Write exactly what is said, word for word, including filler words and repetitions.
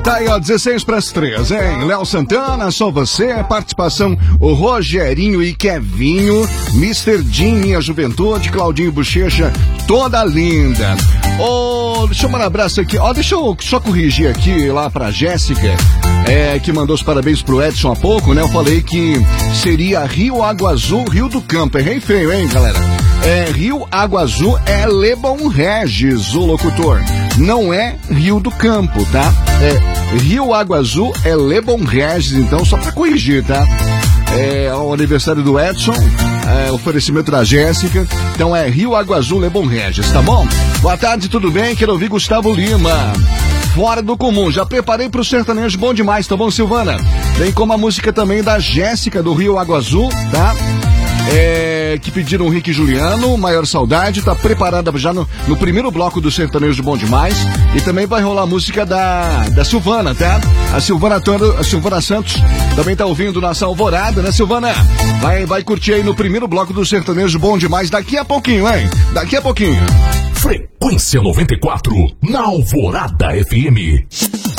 Tá aí, ó, dezesseis para as três, hein? Léo Santana, só você, participação o Rogerinho e Kevinho, mister Jim, Minha Juventude, Claudinho Bochecha, toda linda. Ô, oh, deixa eu mandar um abraço aqui, ó, oh, deixa eu só corrigir aqui lá pra Jéssica, é, que mandou os parabéns pro Edson há pouco, né? Eu falei que seria Rio Água Azul, Rio do Campo, errei feio, hein, galera? É, Rio Água Azul é Lebon Regis, o locutor. Não é Rio do Campo, tá? É Rio Água Azul é Lebon Regis, então só pra corrigir, tá? É o aniversário do Edson, é, oferecimento da Jéssica, então é Rio Água Azul Lebon Regis, tá bom? Boa tarde, tudo bem? Quero ouvir Gustavo Lima. Fora do comum, já preparei pro sertanejo bom demais, tá bom, Silvana? Vem com uma música também da Jéssica, do Rio Água Azul, tá? É, que pediram o Rick e Juliano, Maior Saudade, tá preparada já no, no primeiro bloco do sertanejo bom demais. E também vai rolar a música da, da Silvana, tá? A Silvana, a Silvana Santos também tá ouvindo nossa alvorada, né, Silvana? Vai, vai curtir aí no primeiro bloco do sertanejo bom demais daqui a pouquinho, hein? Daqui a pouquinho. Frequência noventa e quatro, na Alvorada F M.